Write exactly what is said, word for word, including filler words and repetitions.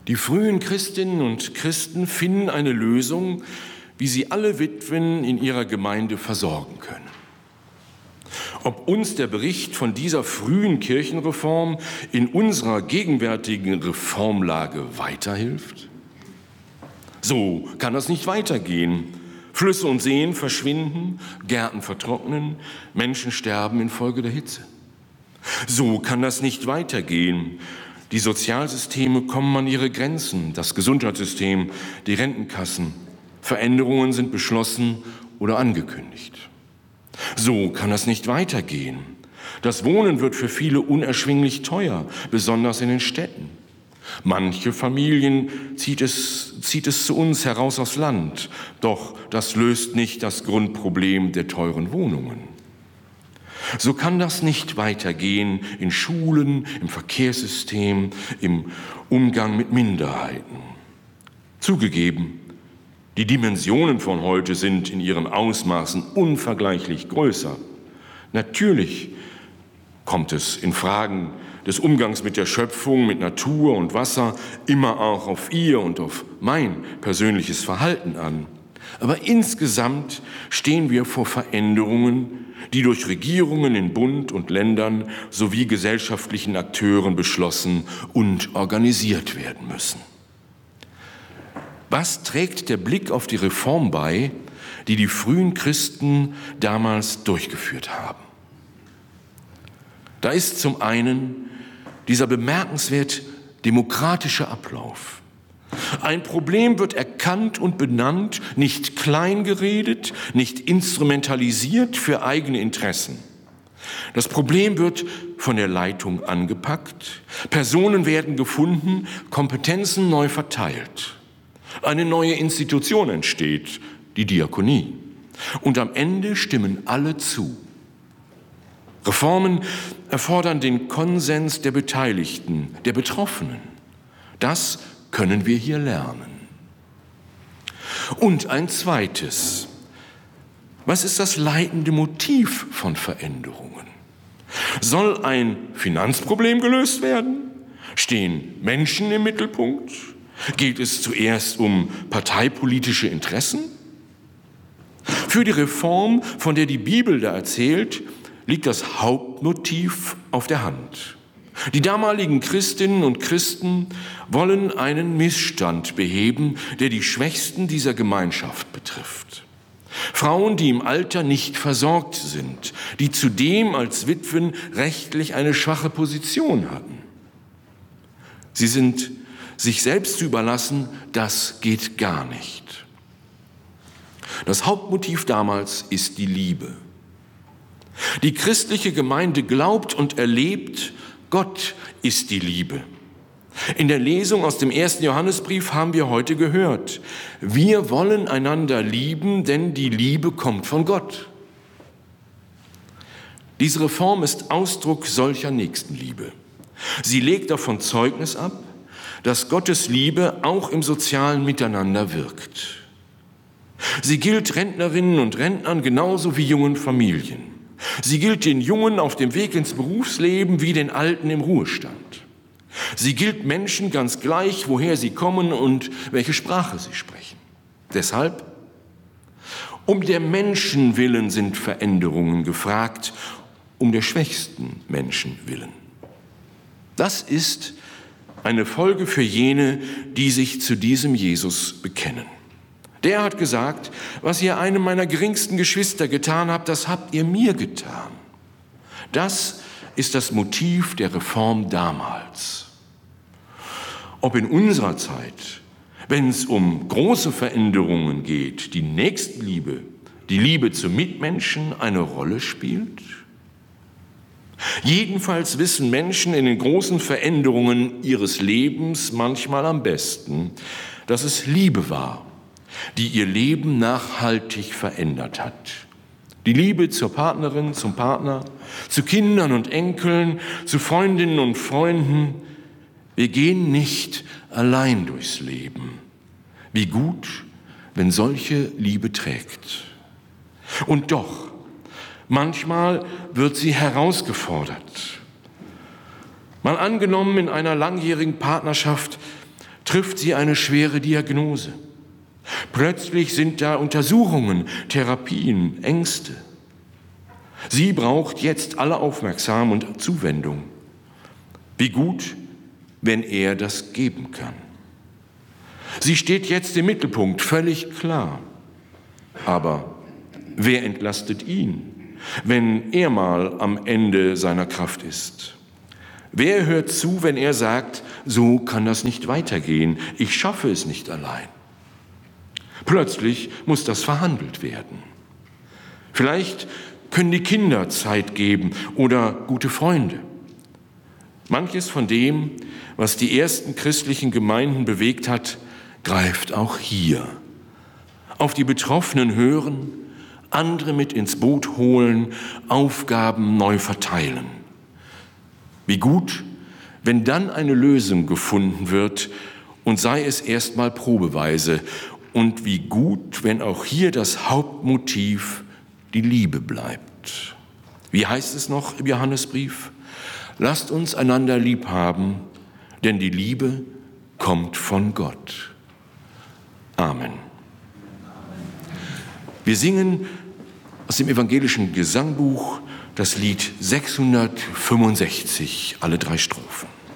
Die frühen Christinnen und Christen finden eine Lösung, wie sie alle Witwen in ihrer Gemeinde versorgen können. Ob uns der Bericht von dieser frühen Kirchenreform in unserer gegenwärtigen Reformlage weiterhilft? So kann das nicht weitergehen. Flüsse und Seen verschwinden, Gärten vertrocknen, Menschen sterben infolge der Hitze. So kann das nicht weitergehen. Die Sozialsysteme kommen an ihre Grenzen, das Gesundheitssystem, die Rentenkassen. Veränderungen sind beschlossen oder angekündigt. So kann das nicht weitergehen. Das Wohnen wird für viele unerschwinglich teuer, besonders in den Städten. Manche Familien zieht es, zieht es zu uns heraus aufs Land, doch das löst nicht das Grundproblem der teuren Wohnungen. So kann das nicht weitergehen in Schulen, im Verkehrssystem, im Umgang mit Minderheiten. Zugegeben, die Dimensionen von heute sind in ihren Ausmaßen unvergleichlich größer. Natürlich kommt es in Fragen des Umgangs mit der Schöpfung, mit Natur und Wasser immer auch auf ihr und auf mein persönliches Verhalten an. Aber insgesamt stehen wir vor Veränderungen, die durch Regierungen in Bund und Ländern sowie gesellschaftlichen Akteuren beschlossen und organisiert werden müssen. Was trägt der Blick auf die Reform bei, die die frühen Christen damals durchgeführt haben? Da ist zum einen dieser bemerkenswert demokratische Ablauf. Ein Problem wird erkannt und benannt, nicht kleingeredet, nicht instrumentalisiert für eigene Interessen. Das Problem wird von der Leitung angepackt, Personen werden gefunden, Kompetenzen neu verteilt. Eine neue Institution entsteht, die Diakonie. Und am Ende stimmen alle zu. Reformen erfordern den Konsens der Beteiligten, der Betroffenen. Das können wir hier lernen. Und ein zweites. Was ist das leitende Motiv von Veränderungen? Soll ein Finanzproblem gelöst werden? Stehen Menschen im Mittelpunkt? Geht es zuerst um parteipolitische Interessen? Für die Reform, von der die Bibel da erzählt, liegt das Hauptmotiv auf der Hand. Die damaligen Christinnen und Christen wollen einen Missstand beheben, der die Schwächsten dieser Gemeinschaft betrifft. Frauen, die im Alter nicht versorgt sind, die zudem als Witwen rechtlich eine schwache Position hatten. Sie sind sich selbst zu überlassen, das geht gar nicht. Das Hauptmotiv damals ist die Liebe. Die christliche Gemeinde glaubt und erlebt, Gott ist die Liebe. In der Lesung aus dem ersten Johannesbrief haben wir heute gehört, wir wollen einander lieben, denn die Liebe kommt von Gott. Diese Reform ist Ausdruck solcher Nächstenliebe. Sie legt davon Zeugnis ab, dass Gottes Liebe auch im sozialen Miteinander wirkt. Sie gilt Rentnerinnen und Rentnern genauso wie jungen Familien. Sie gilt den Jungen auf dem Weg ins Berufsleben wie den Alten im Ruhestand. Sie gilt Menschen ganz gleich, woher sie kommen und welche Sprache sie sprechen. Deshalb, um der Menschen willen sind Veränderungen gefragt, um der schwächsten Menschen willen. Das ist eine Folge für jene, die sich zu diesem Jesus bekennen. Der hat gesagt, was ihr einem meiner geringsten Geschwister getan habt, das habt ihr mir getan. Das ist das Motiv der Reform damals. Ob in unserer Zeit, wenn es um große Veränderungen geht, die Nächstenliebe, die Liebe zu Mitmenschen eine Rolle spielt? Jedenfalls wissen Menschen in den großen Veränderungen ihres Lebens manchmal am besten, dass es Liebe war, die ihr Leben nachhaltig verändert hat. Die Liebe zur Partnerin, zum Partner, zu Kindern und Enkeln, zu Freundinnen und Freunden. Wir gehen nicht allein durchs Leben. Wie gut, wenn solche Liebe trägt. Und doch, manchmal wird sie herausgefordert. Mal angenommen, in einer langjährigen Partnerschaft trifft sie eine schwere Diagnose. Plötzlich sind da Untersuchungen, Therapien, Ängste. Sie braucht jetzt alle Aufmerksamkeit und Zuwendung. Wie gut, wenn er das geben kann. Sie steht jetzt im Mittelpunkt, völlig klar. Aber wer entlastet ihn, wenn er mal am Ende seiner Kraft ist? Wer hört zu, wenn er sagt, so kann das nicht weitergehen, ich schaffe es nicht allein? Plötzlich muss das verhandelt werden. Vielleicht können die Kinder Zeit geben oder gute Freunde. Manches von dem, was die ersten christlichen Gemeinden bewegt hat, greift auch hier. Auf die Betroffenen hören, andere mit ins Boot holen, Aufgaben neu verteilen. Wie gut, wenn dann eine Lösung gefunden wird und sei es erstmal probeweise. Und wie gut, wenn auch hier das Hauptmotiv die Liebe bleibt. Wie heißt es noch im Johannesbrief? Lasst uns einander lieb haben, denn die Liebe kommt von Gott. Amen. Wir singen aus dem evangelischen Gesangbuch das Lied sechshundertfünfundsechzig, alle drei Strophen.